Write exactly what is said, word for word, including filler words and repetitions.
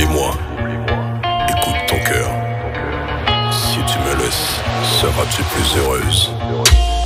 Oublie-moi, écoute ton cœur. Si tu me laisses, seras-tu plus heureuse?